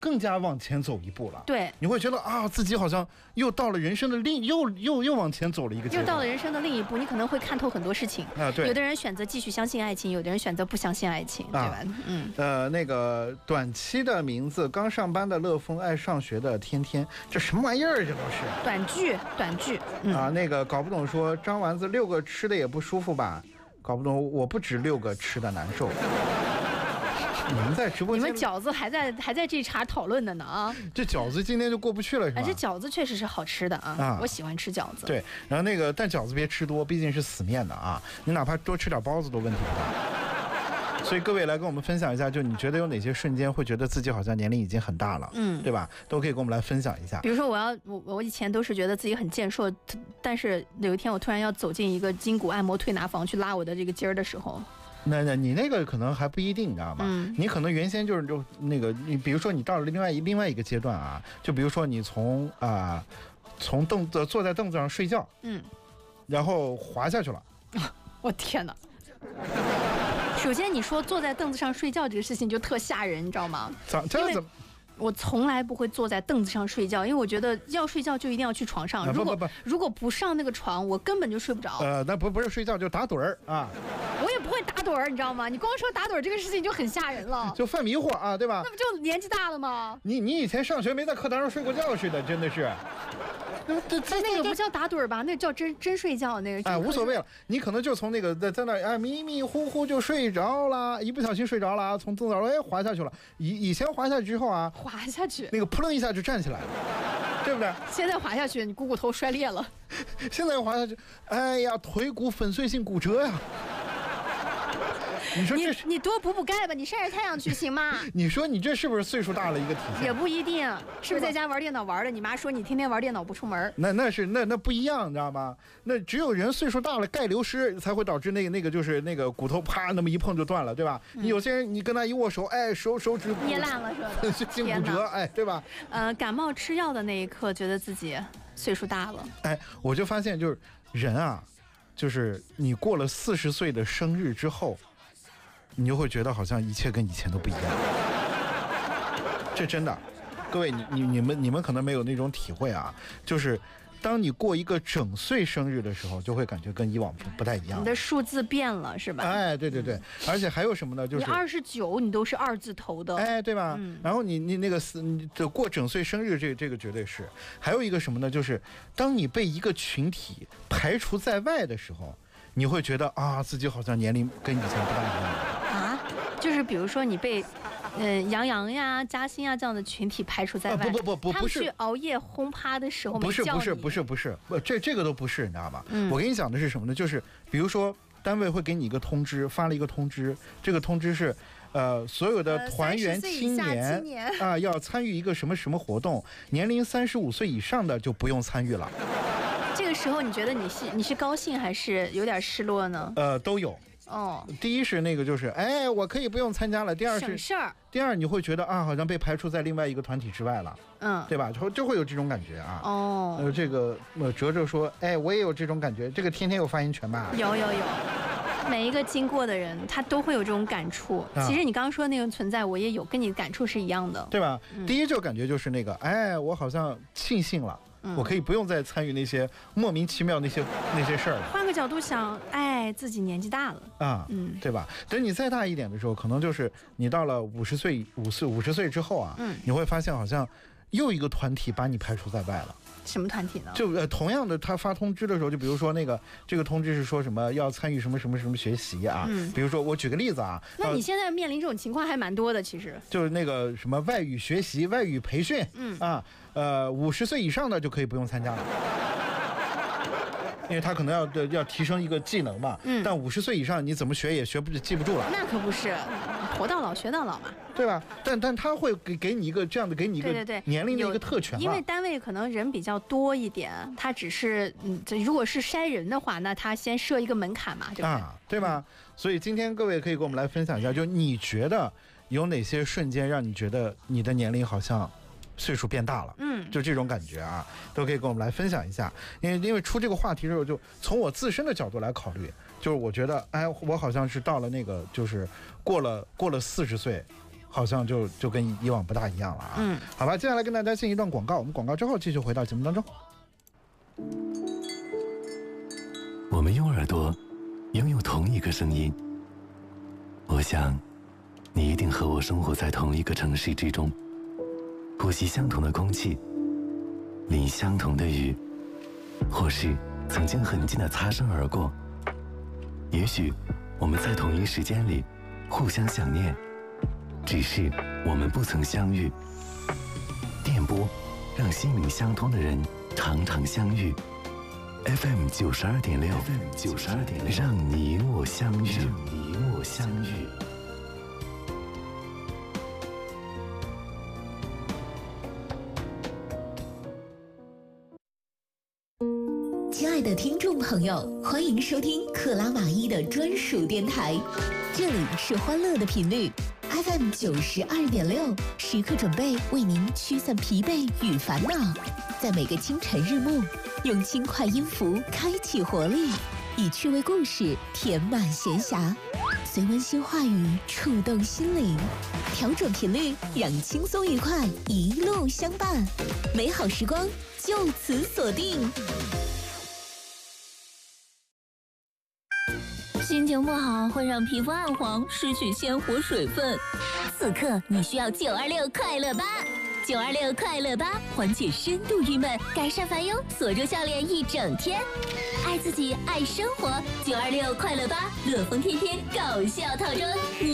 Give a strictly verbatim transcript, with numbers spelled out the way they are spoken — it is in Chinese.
更加往前走一步了。 对， 你会觉得啊，自己好像又到了人生的另又又又往前走了一个阶段， 又到了人生的另一步，你可能会看透很多事情啊。对， 有的人选择继续相信爱情，有的人选择不相信爱情，对吧？啊、 嗯，呃，那个短期的名字，刚上班的乐风，爱上学的天天，这什么玩意儿？这都是短剧，短剧、 嗯、啊。那个搞不懂说张丸子六个吃的也不舒服吧？搞不懂，我不止六个吃的难受。你们在直播间， 你们饺子还在还在这茬讨论的呢啊！ 这饺子今天就过不去了，是吧？ 哎，这饺子确实是好吃的啊，啊我喜欢吃饺子。 对，然后那个但饺子别吃多，毕竟是死面的啊，你哪怕多吃点包子都问题不大。所以各位来跟我们分享一下，就你觉得有哪些瞬间会觉得自己好像年龄已经很大了，嗯，对吧？都可以跟我们来分享一下。 比如说我要我我以前都是觉得自己很健硕，但是有一天我突然要走进一个筋骨按摩推拿房去拉我的这个筋儿的时候。 那那你那个可能还不一定，你知道吗？嗯，你可能原先就是就那个，你比如说你到了另外另外一个阶段啊，就比如说你从啊、呃、从凳子坐在凳子上睡觉，嗯，然后滑下去了。 啊、我天哪！首先你说坐在凳子上睡觉这个事情就特吓人，你知道吗？ 咋这怎么？ 我从来不会坐在凳子上睡觉，因为我觉得要睡觉就一定要去床上。如果、啊、不不不如果不上那个床，我根本就睡不着。 呃，那不不是睡觉，就打盹儿啊。 我也不会打盹儿，你知道吗？你光说打盹儿这个事情就很吓人了， 就犯迷惑啊，对吧？ 那不就年纪大了吗？ 你你以前上学没在课堂上睡过觉似的，真的是。 那那个不叫打盹儿吧？那叫真真睡觉，那个哎无所谓了。你可能就从那个在在那哎迷迷糊糊就睡着了，一不小心睡着了，从凳子上哎滑下去了。以以前滑下去之后啊， 滑下去那个扑棱一下就站起来了，对不对？ 现在滑下去，你股骨头摔裂了。 现在滑下去，哎呀，腿骨粉碎性骨折呀！你说这你你多补补钙吧，你晒晒太阳去行吗？ 你说你这是不是岁数大了一个体现？ 也不一定，是不是在家玩电脑玩的？你妈说你天天玩电脑不出门， 那那是那那不一样，你知道吗？那只有人岁数大了，钙流失才会导致那个那个就是那个骨头啪那么一碰就断了，对吧？嗯、你有些人你跟他一握手，哎，手手指捏烂了是吧？ 粉碎性骨折，哎，对吧？ 呃，感冒吃药的那一刻，觉得自己岁数大了。 哎，我就发现就是人啊，就是你过了四十岁的生日之后。你就会觉得好像一切跟以前都不一样，这真的，各位你你你们你们可能没有那种体会啊，就是当你过一个整岁生日的时候，就会感觉跟以往不不太一样， 你的数字变了是吧？ 哎，对对对，而且还有什么呢？就是你二十九，你都是二字头的， 哎，对吧？嗯、然后你你那个你过整岁生日，这个、这个绝对是。还有一个什么呢？就是当你被一个群体排除在外的时候，你会觉得啊，自己好像年龄跟以前不大一样。 就是比如说你被，呃，杨洋呀、嘉欣啊这样的群体排除在外， 啊、不不不不， 他们去熬夜轰趴的时候没叫你， 不是不是不是不是，这这个都不是，你知道吗？嗯、我跟你讲的是什么呢？就是比如说单位会给你一个通知，发了一个通知，这个通知是，呃，所有的团员青年啊、呃、要参与一个什么什么活动，年龄三十五岁以上的就不用参与了。 这个时候你觉得你是你是高兴还是有点失落呢？ 呃，都有。 哦， 第一是那个就是哎我可以不用参加了，第二是省事儿， 第二你会觉得啊好像被排除在另外一个团体之外了，嗯，对吧？就就会有这种感觉啊。哦，呃这个呃哲哲说哎我也有这种感觉，这个天天有发言权吧？ 有有有，每一个经过的人他都会有这种感触、啊、其实你刚刚说的那种存在我也有，跟你的感触是一样的， 对吧？嗯、第一就感觉就是那个哎我好像庆幸了，嗯、我可以不用再参与那些莫名其妙那些那些事儿了。 换个角度想，哎，自己年纪大了啊，嗯，对吧？等你再大一点的时候，可能就是你到了五十岁、五岁、五十岁之后啊，嗯，你会发现好像又一个团体把你排除在外了。 什么团体呢？ 就呃，同样的，他发通知的时候，就比如说那个这个通知是说什么要参与什么什么什么学习啊，嗯，比如说我举个例子啊， 那你现在面临这种情况还蛮多的，其实就是那个什么外语学习、外语培训，嗯啊，呃，五十岁以上的就可以不用参加了。因为他可能要要提升一个技能嘛，嗯，但五十岁以上你怎么学也学不记不住了。 那可不是，活到老学到老嘛， 对吧？但但他会给给你一个这样的，给你一个对对对年龄的一个特权嘛。 因为单位可能人比较多一点，他只是嗯，这如果是筛人的话，那他先设一个门槛嘛，对不对？ 啊，对吧？所以今天各位可以跟我们来分享一下，就你觉得有哪些瞬间让你觉得你的年龄好像岁数变大了，嗯，就这种感觉啊，都可以跟我们来分享一下。因为因为出这个话题的时候，就从我自身的角度来考虑，就是我觉得，哎，我好像是到了那个，就是过了过了四十岁， 好像就就跟以往不大一样了啊。 嗯， 好吧，接下来跟大家进一段广告，我们广告之后继续回到节目当中。 我们用耳朵拥有同一个声音，我想你一定和我生活在同一个城市之中，呼吸相同的空气，淋相同的雨，或是曾经很近的擦身而过。也许我们在同一时间里互相想念，只是我们不曾相遇。电波让心灵相通的人常常相遇。F M 九十二点六 ，F M 九十二点六，让你我相遇，让你我相遇。 亲爱的听众朋友，欢迎收听克拉玛依的专属电台，这里是欢乐的频率 F M 九十二点六，时刻准备为您驱散疲惫与烦恼，在每个清晨日暮，用轻快音符开启活力，以趣味故事填满闲暇，随温馨话语触动心灵，调整频率，让轻松愉快一路相伴，美好时光就此锁定。 心情不好会让皮肤暗黄，失去鲜活水分。此刻你需要九二六快乐吧，九二六快乐吧，缓解深度郁闷，改善烦忧，锁住笑脸一整天。爱自己，爱生活，九二六快乐吧，乐疯天天搞笑套装。